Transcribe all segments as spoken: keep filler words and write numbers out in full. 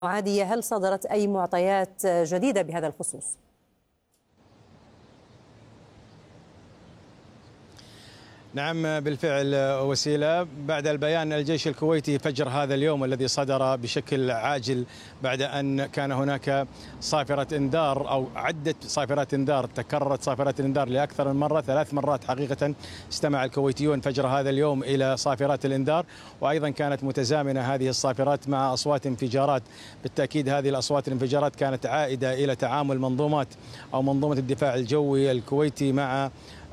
عادية، هل صدرت أي معطيات جديدة بهذا الخصوص؟ نعم بالفعل وسيلة. بعد البيان الجيش الكويتي فجر هذا اليوم الذي صدر بشكل عاجل بعد أن كان هناك صافرة إنذار أو عدة صافرات إنذار، تكررت صافرات الإنذار لأكثر من مرة، ثلاث مرات حقيقة استمع الكويتيون فجر هذا اليوم إلى صافرات الإنذار، وأيضا كانت متزامنة هذه الصافرات مع أصوات انفجارات. بالتأكيد هذه الأصوات الانفجارات كانت عائدة إلى تعامل منظومات أو منظومة الدفاع الجوي الكويتي مع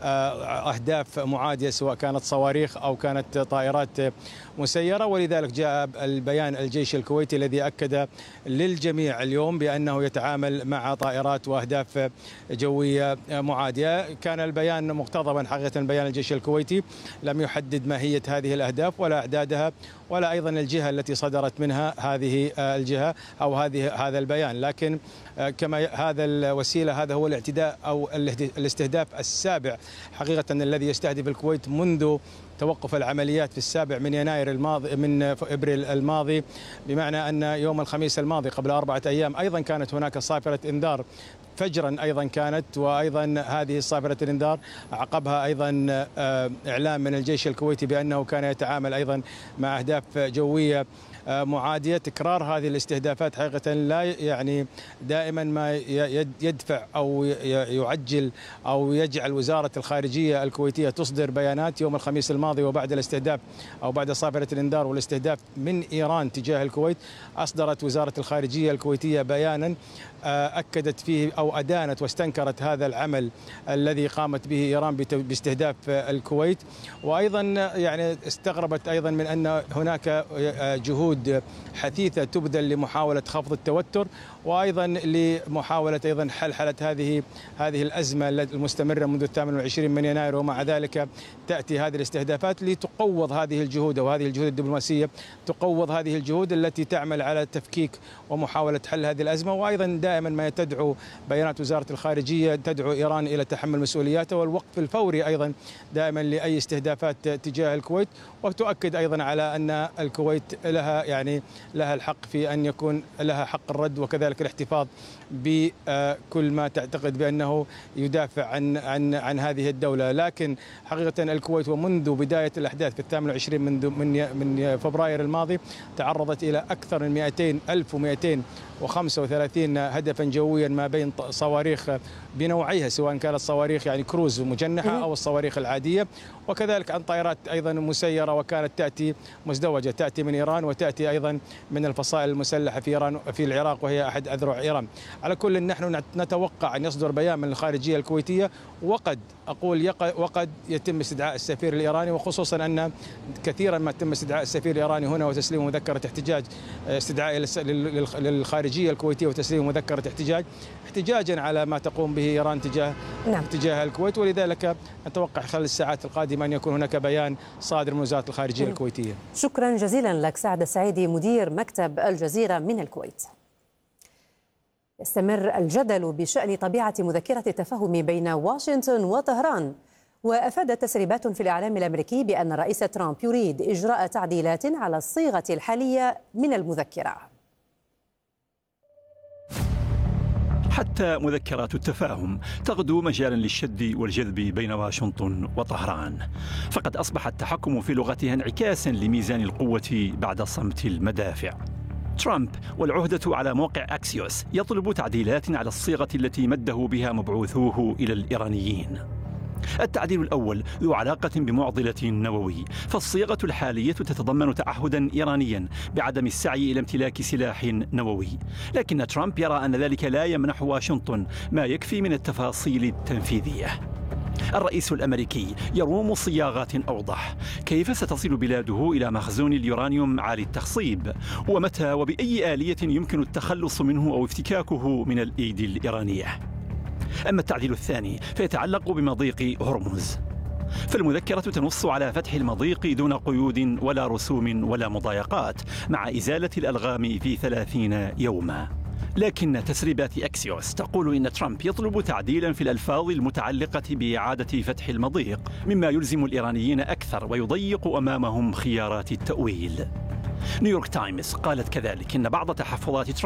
أهداف معادية سواء كانت صواريخ أو كانت طائرات مسيرة. ولذلك جاء البيان الجيش الكويتي الذي أكد للجميع اليوم بأنه يتعامل مع طائرات وأهداف جوية معادية. كان البيان مقتضبا حقيقة، بيان الجيش الكويتي لم يحدد ماهية هذه الأهداف ولا أعدادها ولا أيضا الجهة التي صدرت منها هذه الجهة أو هذه هذا البيان، لكن كما هذا الوسيلة هذا هو الاعتداء أو الاستهداف السابع حقيقة الذي يستهدف الكويت منذ توقف العمليات في السابع من يناير الماضي من ابريل الماضي، بمعنى ان يوم الخميس الماضي قبل اربعه ايام ايضا كانت هناك صافره انذار فجرا ايضا كانت، وايضا هذه صافره الانذار عقبها ايضا اعلام من الجيش الكويتي بانه كان يتعامل ايضا مع اهداف جويه معادية. تكرار هذه الاستهدافات حقيقة لا يعني دائما ما يدفع أو يعجل أو يجعل وزارة الخارجية الكويتية تصدر بيانات. يوم الخميس الماضي وبعد الاستهداف أو بعد صافرة الإنذار والاستهداف من إيران تجاه الكويت، أصدرت وزارة الخارجية الكويتية بيانا أكدت فيه أو أدانت واستنكرت هذا العمل الذي قامت به إيران باستهداف الكويت. وأيضا يعني استغربت أيضا من أن هناك جهود حثيثة تبذل لمحاولة خفض التوتر وأيضا لمحاولة أيضا حلحلة هذه هذه الأزمة المستمرة منذ الثامن والعشرين من يناير، ومع ذلك تأتي هذه الاستهدافات لتقوض هذه الجهود وهذه الجهود الدبلوماسية، تقوض هذه الجهود التي تعمل على تفكيك ومحاولة حل هذه الأزمة. وأيضا دائما ما تدعو بيانات وزارة الخارجية تدعو إيران إلى تحمل مسؤولياتها والوقف الفوري أيضا دائما لأي استهدافات تجاه الكويت، وتؤكد أيضا على أن الكويت لها يعني لها الحق في أن يكون لها حق الرد وكذلك الاحتفاظ بكل ما تعتقد بأنه يدافع عن عن عن هذه الدولة. لكن حقيقة الكويت ومنذ بداية الأحداث في الثامن والعشرين من من من فبراير الماضي تعرضت إلى أكثر من مئتين ألف ومئتين وخمسة وثلاثين هدفا جويا ما بين صواريخ بنوعيها سواء كانت صواريخ يعني كروز مجنحة أو الصواريخ العادية، وكذلك عن طائرات أيضا مسيرة وكانت تأتي مزدوجة، تأتي من إيران وتأتي أيضا من الفصائل المسلحة في إيران في العراق وهي أحد أذرع إيران. على كل نحن نتوقع أن يصدر بيان من الخارجية الكويتية، وقد أقول وقد يتم استدعاء السفير الإيراني، وخصوصا أن كثيرا ما تم استدعاء السفير الإيراني هنا وتسليم مذكرة احتجاج، استدعاء للخارجية الكويتية وتسليم مذكرة احتجاج احتجاجا على ما تقوم به إيران تجاه نعم. تجاه الكويت. ولذلك نتوقع خلال الساعات القادمة أن يكون هناك بيان صادر من وزارة الخارجية م. الكويتية. شكرا جزيلا لك سعد السعيدي مدير مكتب الجزيرة من الكويت. يستمر الجدل بشأن طبيعة مذكرة التفاهم بين واشنطن وطهران، وأفادت تسريبات في الإعلام الأمريكي بأن الرئيس ترامب يريد إجراء تعديلات على الصيغة الحالية من المذكرة. حتى مذكرات التفاهم تغدو مجالا للشد والجذب بين واشنطن وطهران، فقد أصبح التحكم في لغتها انعكاسا لميزان القوة بعد صمت المدافع. ترامب والعهدة على موقع أكسيوس يطلب تعديلات على الصيغة التي مده بها مبعوثوه إلى الإيرانيين. التعديل الأول ذو علاقة بمعضلة نووي، فالصيغة الحالية تتضمن تعهدا إيرانيا بعدم السعي إلى امتلاك سلاح نووي، لكن ترامب يرى أن ذلك لا يمنح واشنطن ما يكفي من التفاصيل التنفيذية. الرئيس الأمريكي يروم صياغات أوضح. كيف ستصل بلاده إلى مخزون اليورانيوم عالي التخصيب؟ ومتى وبأي آلية يمكن التخلص منه أو افتكاكه من الأيدي الإيرانية؟ أما التعديل الثاني فيتعلق بمضيق هرمز، فالمذكرة تنص على فتح المضيق دون قيود ولا رسوم ولا مضايقات مع إزالة الألغام في ثلاثين يوما. لكن تسريبات أكسيوس تقول إن ترامب يطلب تعديلا في الألفاظ المتعلقة بإعادة فتح المضيق، مما يلزم الإيرانيين أكثر ويضيق أمامهم خيارات التأويل. نيويورك تايمز قالت كذلك إن بعض تحفظات ترامب